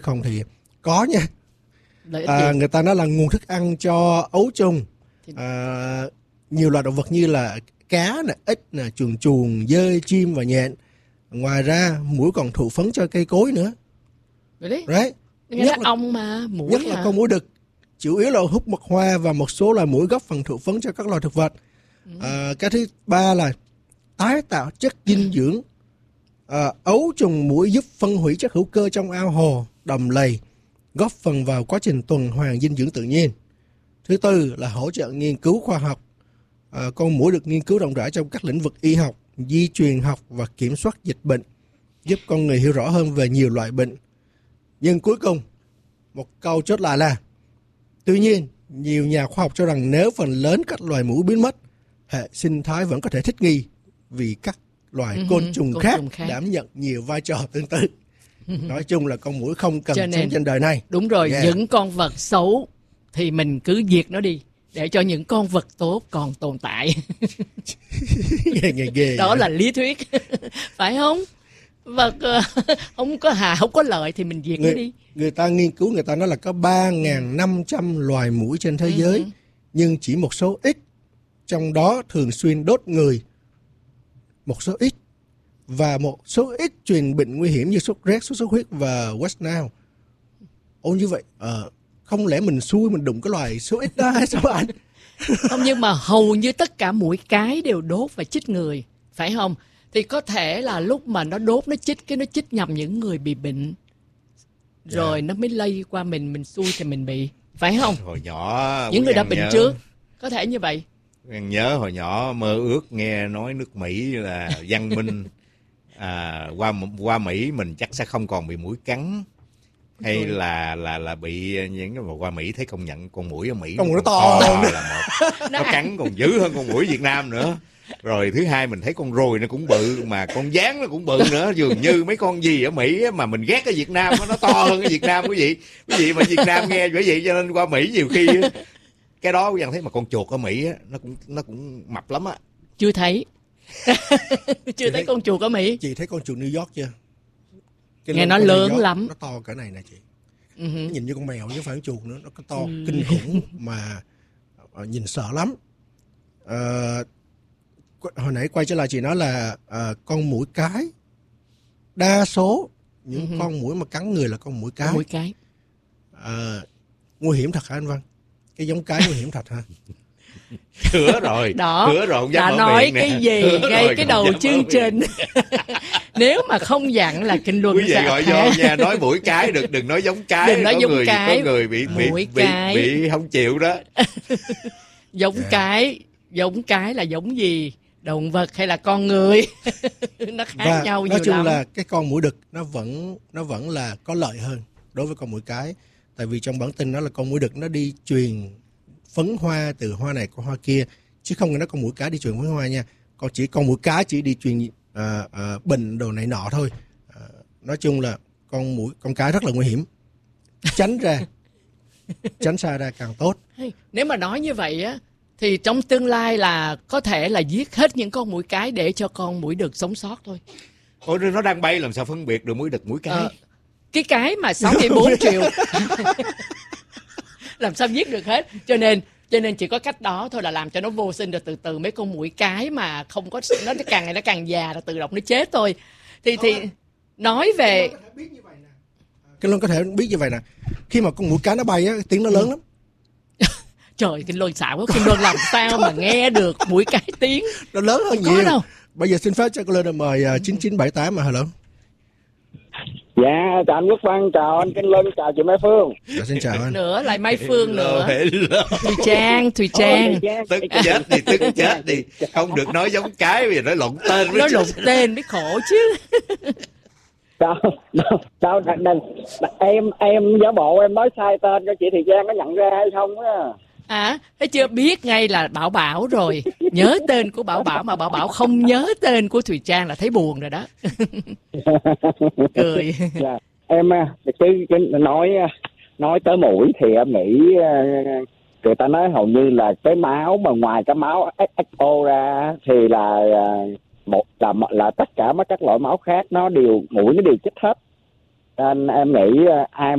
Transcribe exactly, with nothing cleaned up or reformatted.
không thì có nha. À, người ta nói là nguồn thức ăn cho ấu trùng, à, nhiều loài động vật như là cá, nè, ếch, nè, chuồn chuồn, dơi, chim và nhện. Ngoài ra muỗi còn thụ phấn cho cây cối nữa. Đấy. Right. Nhất là ong mà muỗi. Nhất là con muỗi đực, chủ yếu là hút mật hoa và một số loài muỗi góp phần thụ phấn cho các loài thực vật. Ừ. À, cái thứ ba là tái tạo chất dinh dưỡng. À, ấu trùng muỗi giúp phân hủy chất hữu cơ trong ao hồ, đầm lầy, góp phần vào quá trình tuần hoàn dinh dưỡng tự nhiên. Thứ tư là hỗ trợ nghiên cứu khoa học. À, con muỗi được nghiên cứu rộng rãi trong các lĩnh vực y học, di truyền học và kiểm soát dịch bệnh, giúp con người hiểu rõ hơn về nhiều loại bệnh. Nhưng cuối cùng, một câu chốt lại là, tuy nhiên, nhiều nhà khoa học cho rằng nếu phần lớn các loài muỗi biến mất, hệ sinh thái vẫn có thể thích nghi vì các loài uh-huh, côn trùng khác, khác đảm nhận nhiều vai trò tương tự. Uh-huh. Nói chung là con muỗi không cần sống trên đời này. Đúng rồi, yeah. Những con vật xấu thì mình cứ diệt nó đi, để cho những con vật tốt còn tồn tại. Ghê, ghê, ghê đó vậy. Là lý thuyết, phải không? Vật uh, không có hà, không có lợi thì mình diệt người, nó đi. Người ta nghiên cứu, người ta nói là có ba nghìn năm trăm loài muỗi trên thế giới, uh-huh. nhưng chỉ một số ít trong đó thường xuyên đốt người, một số ít, và một số ít truyền bệnh nguy hiểm như sốt rét, sốt xuất huyết và West Nile. Ồ, như vậy, ờ, không lẽ mình xui mình đụng cái loài số ít đó hay sao anh? Không, nhưng mà hầu như tất cả muỗi cái đều đốt và chích người, phải không? Thì có thể là lúc mà nó đốt, nó chích, cái nó chích nhầm những người bị bệnh, rồi yeah. nó mới lây qua mình, mình xui thì mình bị, phải không? Hồi nhỏ những người đã bệnh nhớ. Trước, có thể như vậy. Em nhớ hồi nhỏ mơ ước nghe nói nước Mỹ là văn minh, à, qua qua Mỹ mình chắc sẽ không còn bị muỗi cắn, hay ừ. là là là bị những cái mà qua Mỹ thấy công nhận con muỗi ở Mỹ con nó to, to là một, nó cắn còn dữ hơn con muỗi Việt Nam nữa. Rồi thứ hai mình thấy con ruồi nó cũng bự, mà con gián nó cũng bự nữa, dường như mấy con gì ở Mỹ mà mình ghét ở Việt Nam nó to hơn ở Việt Nam quý vị. Quý vị mà Việt Nam nghe bởi vậy cho nên qua Mỹ nhiều khi cái đó dần thấy, mà con chuột ở Mỹ á, nó cũng nó cũng mập lắm á. Chưa thấy. Chưa thấy, thấy con chuột ở Mỹ. Chị thấy con chuột New York chưa? Cái nghe nó lớn lắm. Nó to cỡ này nè chị. Uh-huh. Nó nhìn như con mèo chứ không phải con chuột nữa, nó có to uh-huh. kinh khủng mà uh, nhìn sợ lắm. Uh, hồi nãy quay trở lại chị nói là uh, con muỗi cái, đa số những uh-huh. con muỗi mà cắn người là con muỗi cái. Muỗi cái. Uh, nguy hiểm thật hả anh Văn? Cái giống cái nguy hiểm thật hả? Hứa rồi, đó, hứa rồi không dám đã mở nói miệng cái nè. gì Hứa ngay rồi, cái đầu chương trình. Nếu mà không dặn là kinh luân. Quý vị gọi vô nha, nói muỗi cái được, đừng nói giống cái. Đừng nói có giống người, cái. Có người bị bị bị, bị bị không chịu đó. Giống yeah. cái, giống cái là giống gì? Động vật hay là con người? Nó khác và nhau nhiều lắm. Nói chung là cái con muỗi đực nó vẫn nó vẫn là có lợi hơn đối với con muỗi cái, tại vì trong bản tin nó là con muỗi đực nó đi truyền phấn hoa từ hoa này qua hoa kia, chứ không phải nó con muỗi cái đi truyền phấn hoa nha. Còn chỉ con muỗi cái chỉ đi truyền à, à, bệnh đồ này nọ thôi. À, nói chung là con muỗi con cái rất là nguy hiểm, tránh ra tránh xa ra càng tốt. Nếu mà nói như vậy á, thì trong tương lai là có thể là giết hết những con muỗi cái để cho con muỗi đực sống sót thôi. Ôi, nó đang bay làm sao phân biệt được muỗi đực muỗi cái? Ờ, cái cái mà sáu mươi bốn triệu làm sao giết được hết. Cho nên cho nên chỉ có cách đó thôi, là làm cho nó vô sinh, rồi từ từ mấy con muỗi cái mà không có nó càng ngày nó càng già là tự động nó chết thôi. Thì thì nói về cái luôn có thể biết như vậy nè, khi mà con muỗi cái nó bay á, tiếng nó lớn lắm. Trời, Kinh Luân xạo quá. Kinh Luân làm sao mà nghe được muỗi cái tiếng nó lớn hơn có nhiều đâu. Bây giờ xin phép cho cô lên mời uh, chín chín bảy tám mà hello. Dạ, chào anh Quốc Văn, chào anh Kinh Luân, chào chị Mai Phương. Dạ, xin chào anh. Nữa lại Mai Phương nữa. Hello. Thùy Trang, Thùy Trang. Tức chết đi, tức chết đi. Không được nói giống cái, bây giờ nói lộn tên. Nói lộn tên mới khổ chứ. Sao, sao, em em giả bộ em nói sai tên cho chị Thùy Trang có nhận ra hay không á? À, thấy chưa, biết ngay là Bảo Bảo rồi. Nhớ tên của Bảo Bảo mà Bảo Bảo không nhớ tên của Thùy Trang là thấy buồn rồi đó. Cười. Dạ, em cứ, cứ nói nói tới mũi thì em nghĩ người ta nói hầu như là cái máu mà ngoài cái máu ếch ô ra thì là một là là tất cả mấy các loại máu khác nó đều mũi nó đều chích hết. Nên em nghĩ ai